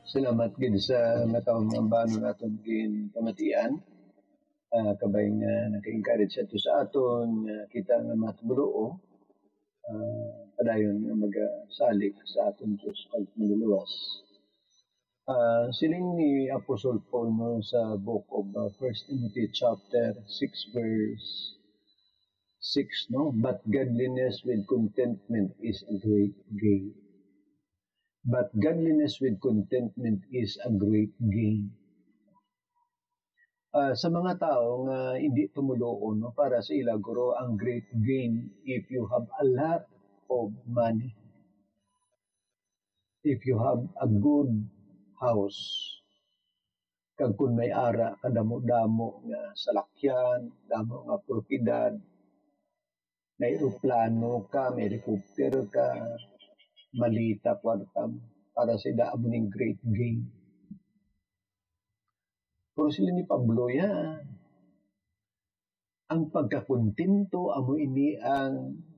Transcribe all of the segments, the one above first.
Salamat gid sa natawag nga bano naton gin kamatian. Kabay nga naka-encourage ato sa aton nga kita nga matuloo padayon nga magasalig sa aton Dios kag maluluwas. Siling ni Apostle Paul no, sa book of 1 Timothy chapter 6 verse 6, no? But godliness with contentment is a great gain. But godliness with contentment is a great gain. Sa mga tao nga hindi tumuloon, no, para sa ila guro ang great gain if you have a lot of money. If you have a good house, kag kun may ara kadamo-damo nga salakyan, damo nga propiedad, may eroplano ka, may helicopter ka, malita kwartam para sa daan ning great gain. Pero sila ni Pablo yan, ang pagkakontento amo ini ang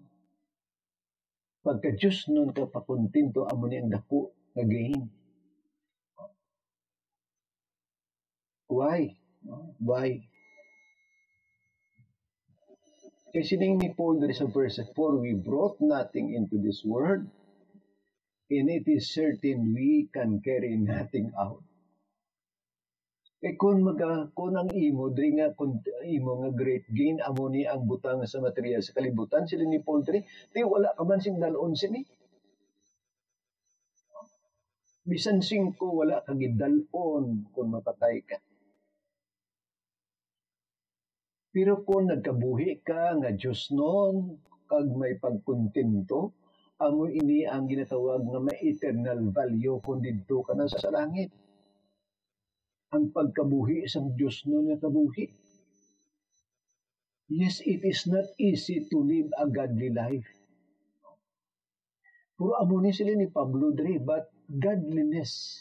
pagka-Diyos nun kapakontento amo ni ang dako nga gain. Why? Why? Kaya sining ni Paul there is a verse, for we brought nothing into this world, and it is certain we can carry nothing out. Kung ang imo diri nga imo nga great gain amo ni ang butang sa material sa kalibutan, sila ni Paul diri wala ka man sing dalon sini. Bisan 5 wala ka gidalon kung mapatay ka. Pero kung nagkabuhi ka nga Diyos noon kag may pagkontento, amo ini ang ginatawag nga may eternal value kung didto ka na sa langit. Ang pagkabuhi sa Diyos noon nga kabuhi. Yes, it is not easy to live a godly life. Pero amo ni sila ni Pablo diri, but godliness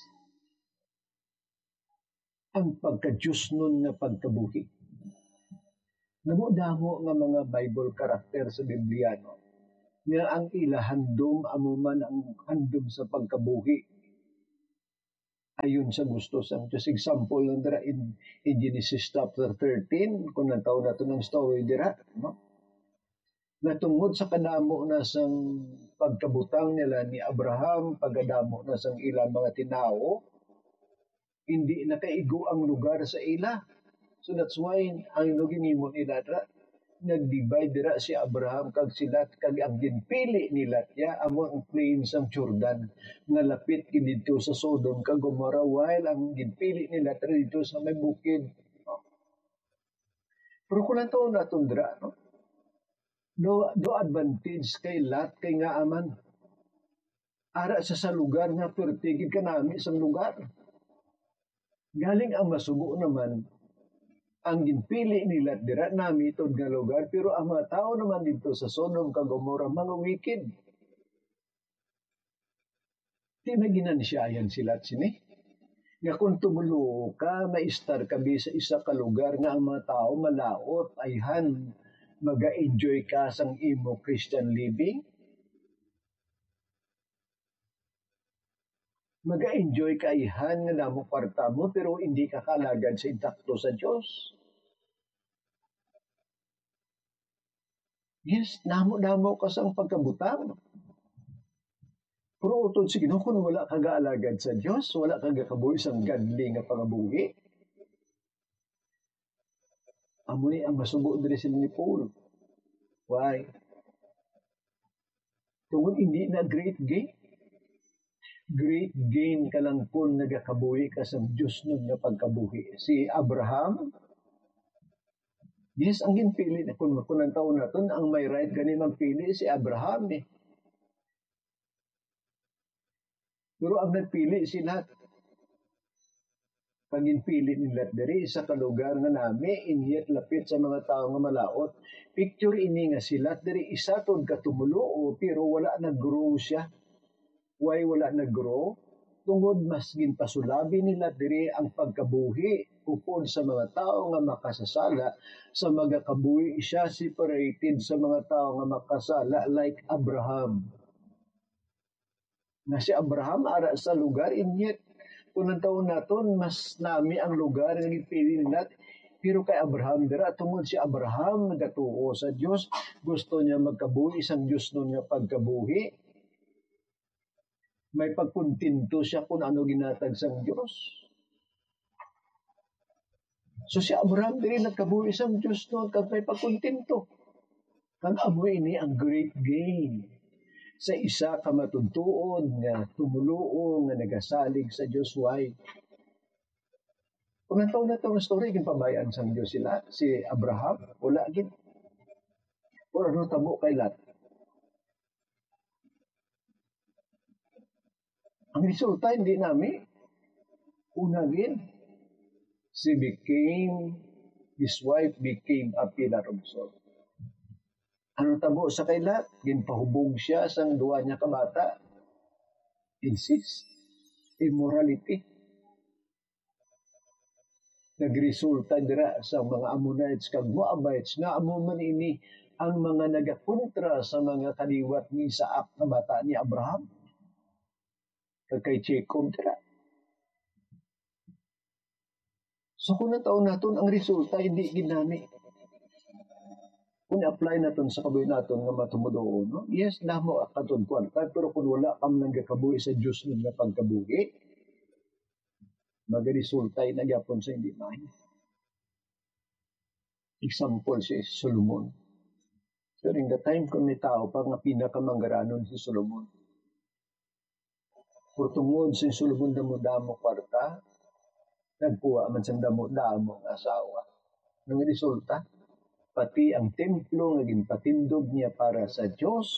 ang pagka-Diyos noon nga pagkabuhi. Namo-damo nga mga Bible character sa Biblia, no? Nga ang ila handom amo man ang handom sa pagkabuhi ayon sa gusto sa Diyos. Example lang dira in Genesis chapter 13, kung nataw nato ng story dira, no? Natungod sa kadamo na sang pagkabutang nila ni Abraham, pagkadamo na sang ilang mga tinawo, hindi nakaigo ang lugar sa ila. So that's why ang ginimo nila dira, nag-divide dira si Abraham kag sila kag ang ginpili nila amo ang plains ng Jordan nga lapit dito sa Sodom kag Gomorrah, while ang ginpili nila dito sa may bukid, no? Pero kung nato naton dira, no, do advantage kay Lot kay nga aman ara sa lugar nga pertigid kanami sa lugar. Galing ang masubo naman ang ginpili nila dira nami itod nga lugar, pero ang mga tao naman dito sa Sodom kag Gomorrah mga wicked. Di na ginansyayan sila sini. Nga kung tumulo ka, maistar ka sa isa ka lugar nga ang mga tao malaot, ayhan, maga-enjoy ka sang imo Christian living. Maga-enjoy ka ayhan nga namo kwarta mo, pero hindi ka kalagad sa intakto sa Diyos. Yes, namo-damo ka sang pagkabutang. Pero utod si Ginoo, kung wala ka gaalagad sa Diyos, wala ka gakabuhi sang godly nga pangabuhi. Amo ni ang masubo diri sila ni Paul. Why? Tungod hindi na great gain. Great gain ka lang kung nagakabuhi ka sa Diyos nun nga pagkabuhi. Si Abraham, yes, ang ginpili na kung ang taon natin, ang may right gani magpili si Abraham eh. Pero ang nagpili si Lot. Panginpili ni Lot diri sa kalugar nga nami, inyet lapit sa mga tao nga malaot. Picture ini nga si Lot diri isa tod katumulo, pero wala nag-grow siya. Why wala nag-grow? Tungod mas ginpasulabi nila diri ang pagkabuhi upod sa mga tao nga makasasala, sa mga kabuhi siya separated sa mga tao nga makasala like Abraham. Na si Abraham ara sa lugar, inyet Kung ang taon naton, mas nami ang lugar na ipili nila. Pero kay Abraham dira, tungod si Abraham nagatuo sa Dios, gusto niya magkabuhi, isang Dios nun nga pagkabuhi. May pagkuntinto siya kung ano ginatag sang Dios. So si Abraham diri nagkabuhi sang Dios nun, kag may pagkuntinto. Kag amoy ini ang great gain sa isa ka matuntuon nga tumuluo nga nagasalig sa Dios. Why? Kung ang taon na itong story, pabayaan sang Diyos sila, si Abraham, wala gin. O ano tamo kay Lot. Ang resulta, hindi namin, una gin, his wife became a pillar of salt. Ano tamo sa kay Lot? Ginpahubog siya sang duwa niya kabata. Incest, immorality. Nagresulta dira sa mga Ammonites kag Moabites nga amo man ini ang mga nagakontra sa mga kaliwat ni Isaac na bata ni Abraham kag kay Jacob dira. So kung taon naton ang resulta hindi ginami. Kung apply naton sa kabuhi naton nga matumudoon, no? Yes, namo akaton kwarta pero kung wala kam nang gakabuhi sa Dios nga pagkabuhi, magaresulta ay nagyapon sa hindi mahi. Example si Solomon. During the time kung may tao pa nga pinakamanggaranon si Solomon. Por tungod si Solomon damo-damo kwarta, nagkuha man sa damo-damo ng asawa. Nang resulta, pati ang templo naging patindog niya para sa Diyos,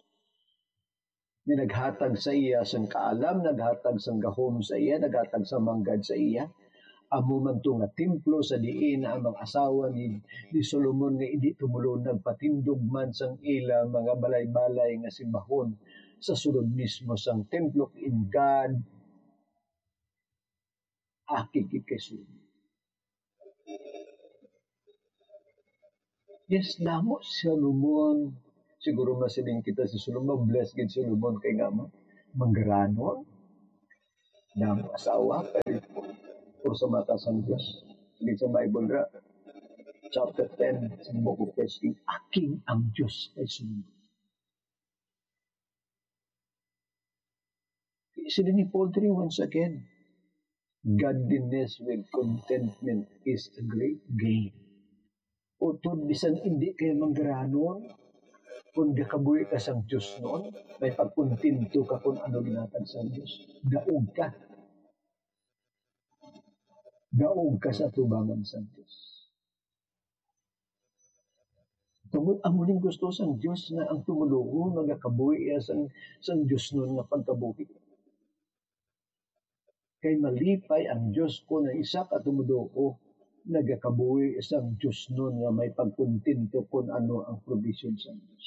ni naghatag sa iya sang kaalam, naghatag sang gahom sa iya, naghatag sa manggad sa iya. Amo man to nga templo sa diin na ang mga asawa ni Solomon nga hindi tumulong nagpatindog man sang ila mga balay-balay nga simbahon sa sulod mismo sang templo in God. Akikit kay Solomon. Yes, namo Solomon. Siguro masiling kita si Solomon, blessed gid Solomon kay nga manggaranon. Namo asawa, pero sa mata sang Diyos. Hindi sa Bible ra, chapter 10, sa book of 1 Kings, aking ang Diyos kay Solomon. Sila ni Paul 3 once again, godliness with contentment is a great gain. O tun, bisan hindi kayo manggaranon, kung gakabuhi ka sang Diyos noon, may pagkuntinto ka kung ano ginatag sang Diyos. Daog ka. Daog ka sa tubangan sang Diyos. Tungod ang muling gusto sang Diyos na ang tumuluo, nagakabuhi sang Diyos noon nga pagkabuhi. Kay malipay ang Diyos ko na isa ka tumuluo, nagakabuhi isang Diyos noon nga may pagkuntinto kung ano ang provision sa Diyos.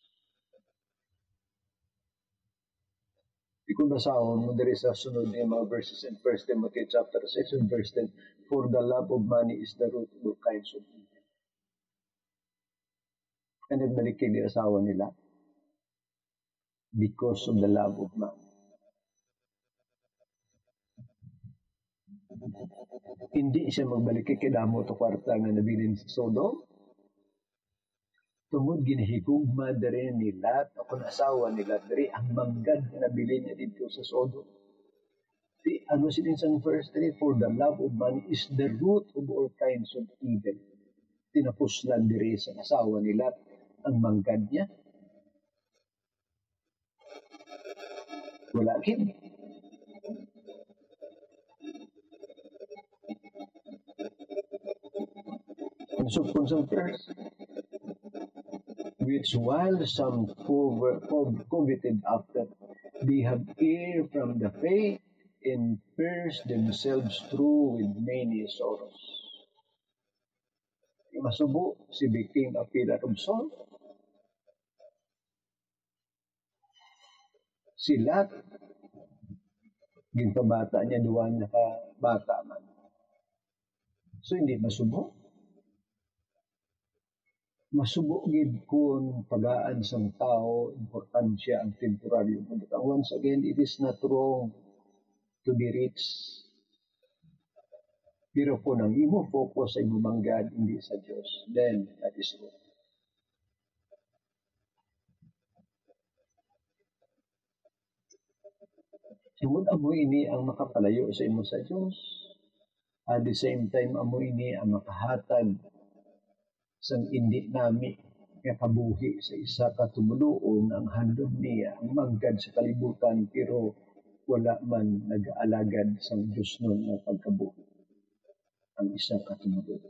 Kung basahon mo diri sa sunod ng mga verses in 1 Timothy chapter 6 and verse 10, for the love of money is the root of all kinds of evil. Kaya nagbalik kay asawa nila because of the love of money. Hindi siya magbalik kay damo to kwarta nga nabilin sa Sodom. Tungod ginahigugma diri ni Lot o kung asawa ni Lot diri ang manggad na nabili niya dito sa Sodom. Di ano silin sa verse 3, for the love of money is the root of all kinds of evil. Tinapuslan diri sa asawa ni Lot ang manggad niya. Wala kin. Kung sa verse, which while some coveted after, they have erred from the faith and pierced themselves through with many sorrows. Masubo, she became a pillar of salt. Si Lot, ginpabata niya, duwa niya ka bata man. So hindi masubo. Masubo gid kun pagaan sang tao, importansya ang temporaryo. But once again, it is not wrong to be rich. Pero kung ang imo focus ay bumanggad, hindi sa Diyos, then that is wrong. Sumod amo ini ang makapalayo sa imo sa Diyos. At the same time, amo ini ang makahatag sa hindi nami nga kabuhi sa isa ka tumuluon ang handom niya ang manggad sa kalibutan pero wala man nag-aalagad sa Diyos nun na pagkabuhi ang isa ka tumuluon.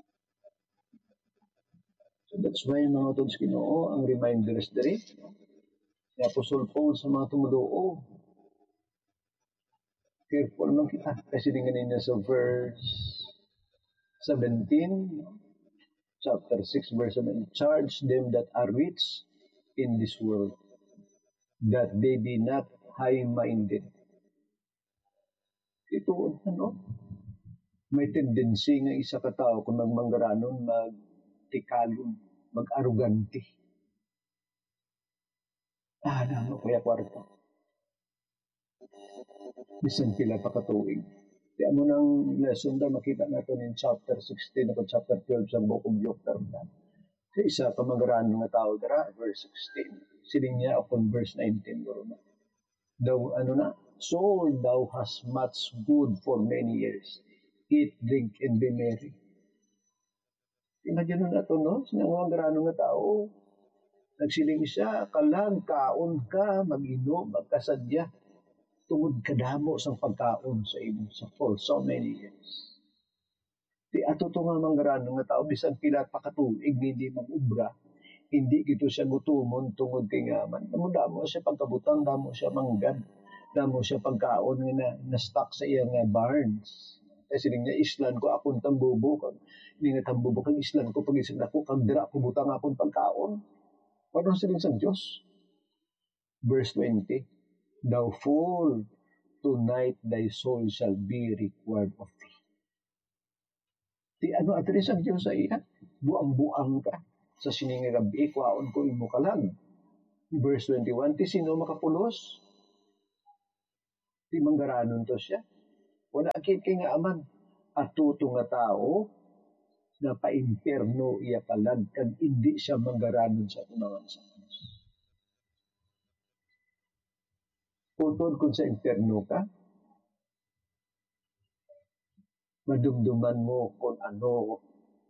So that's why mga tuds Ginoo ang reminders diri ni Apostol Paul sa mga tumuluo. Careful man kita kasi din ganina sa verse 17, chapter 6, verse 7, charge them that are rich in this world, that they be not high-minded. Ito, may tendency nga isa ka tao kung magmanggaranon, magtikalon, mag-arugante. Ano kaya kwarta? Bisan pila pa katuig. Kaya mo ng lesson na makita natin in chapter 16 o chapter 12 sa Book of Job. Kaya isa ka magaranon nga tao dara, verse 16. Siling niya upon verse 19. Daw, soul, thou hast much good for many years. Eat, drink, and be merry. Imagine na ito, no? Sinang magaranon nga tao. Nagsiling siya, kalang, kaon ka, mag-inom, magkasadya. Tungod kadamo sa pagkaon sa imo for so many years. Di ato ito nga manggaranon nga tao, bisan pila pa katuig, hindi mag-ubra, hindi gito siya gutumon tungod kay ngaman. Damo siya pagkabutang, damo siya manggad, damo siya pagkaon nga na-stock sa iyang barns. Kasi niya, islan ko akong tambubo, hindi nga tambubo kang islan ko, pag-isip ako, kang dira ko butang akong pagkaon. Parang siling sa Diyos. Verse 20, thou fool, tonight thy soul shall be required of thee. Di atris ang Diyos sa iya? Buang-buang ka. Sa sininga gabi, kwaon ko imo kalag. Verse 21, ti sino makapulos? Ti manggaranon to siya. Wala akit kay nga aman. Atuto nga tao, na pa-imperno iya kalag, kag hindi siya manggaranon sa tunangan sa Diyos. Utod kung sa imperno ka, madumduman mo kung ano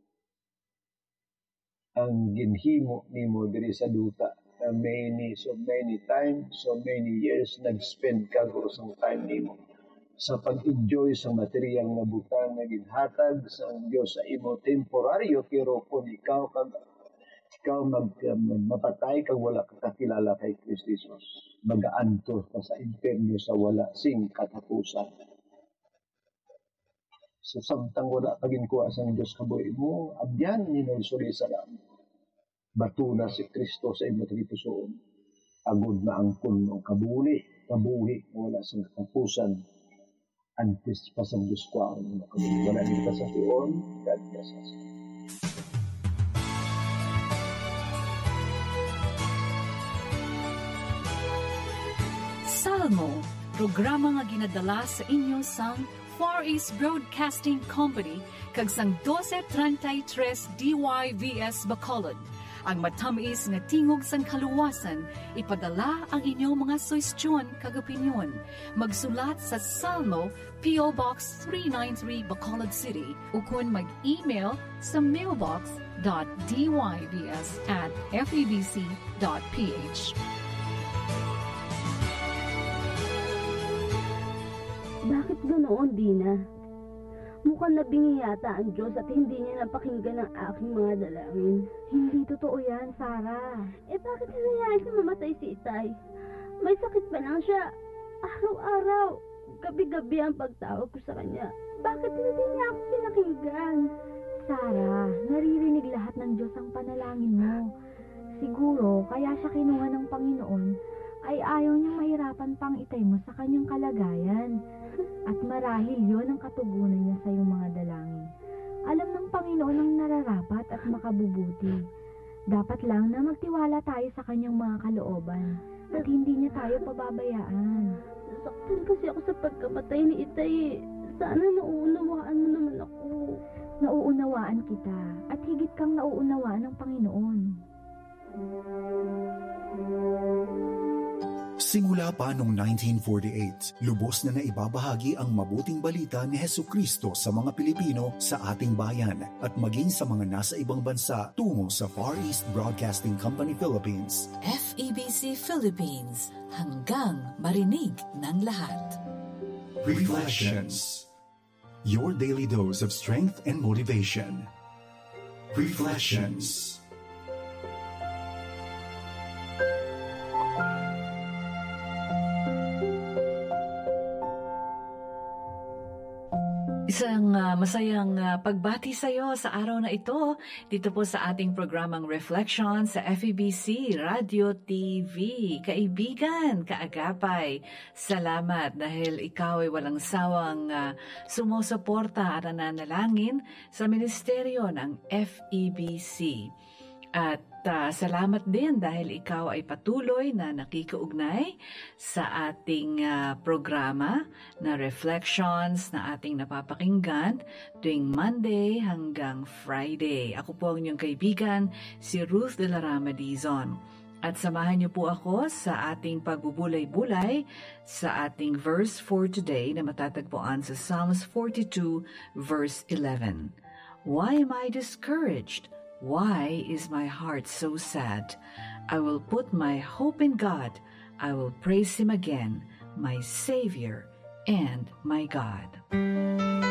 ang ginhimo nimo diri sa duta na so many times, so many years nag-spend ka guro sa time nimo sa pag-enjoy sa material nga butang na ginhatag sa Dios sa imo temporaryo pero kung ikaw mapatay kag wala ka kakilala kay Kristo Jesus, mag-aanto ka sa impierno sa wala sing katapusan. So samtang wala pagin kuha sa Dios kabuhi mo, abyan ninulsuli sa langit. Batuna si Kristo sa imo pusoon. Agud na ang puno kabuhi wala sing katapusan. Antes pa sa Diyos ko ang mga wala nito sa tuon, God bless us. Salmo, programa nga ginadala sa inyo sang Far East Broadcasting Company kag sang 1233 DYVS Bacolod. Ang matamis nga tingog sang kaluwasan, ipadala ang inyong mga suwestyon kag opinyon. Magsulat sa Salmo, P.O. Box 393 Bacolod City, ukon mag-email sa mailbox.dybs@febc.ph. Bakit ganoon, Dina? Mukhang nabingi yata ang Diyos at hindi niya napakinggan ang aking mga dalangin. Hindi totoo yan, Sarah. Bakit hinayaan siya mamatay si Itay? May sakit pa lang siya. Araw-araw, gabi-gabi ang pagtawag ko sa kanya. Bakit hindi niya ako pinakinggan? Sarah, naririnig lahat ng Diyos ang panalangin mo. Siguro, kaya siya kinuha ng Panginoon, ay ayaw niyang mahirapan pang Itay mo sa kanyang kalagayan. At marahil yon ang katugunan niya sa iyong mga dalangin. Alam ng Panginoon ang nararapat at makabubuti. Dapat lang na magtiwala tayo sa kanyang mga kalooban at hindi niya tayo pababayaan. Nasaktan kasi ako sa pagkamatay ni Itay, sana nauunawaan mo naman ako. Nauunawaan kita at higit kang nauunawaan ng Panginoon. Simula pa noong 1948, lubos na naibabahagi ang mabuting balita ni Hesukristo sa mga Pilipino sa ating bayan at maging sa mga nasa ibang bansa tungo sa Far East Broadcasting Company Philippines. FEBC Philippines, hanggang marinig ng lahat. Reflections. Your daily dose of strength and motivation. Reflections. Isang masayang pagbati sa iyo sa araw na ito dito po sa ating programang Reflection sa FEBC Radio TV. Kaibigan, kaagapay, salamat dahil ikaw ay walang sawang sumusuporta at nananalangin sa ministeryo ng FEBC. At salamat din dahil ikaw ay patuloy na nakikiugnay sa ating programa na Reflections na ating napapakinggan tuwing Monday hanggang Friday. Ako po ang inyong kaibigan, si Ruth de la Rama Dizon. At samahan niyo po ako sa ating pagbubulay-bulay sa ating verse for today na matatagpuan sa Psalms 42 verse 11. Why am I discouraged? Why is my heart so sad? I will put my hope in God. I will praise Him again, my Savior and my God.